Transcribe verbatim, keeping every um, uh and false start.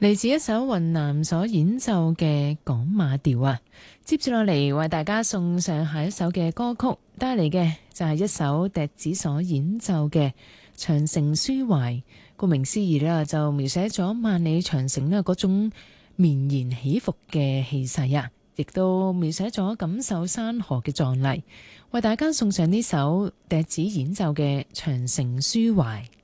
嚟自一首雲南所演奏嘅港馬調啊。接住落嚟為大家送上下一首嘅歌曲，帶嚟嘅就係一首笛子所演奏嘅《長城抒懷》。顧名思義呢，就描寫咗萬里長城呢嗰種綿延起伏嘅氣勢啊，亦都描寫咗感受山河嘅壯麗。為大家送上呢首笛子演奏嘅《長城抒懷》。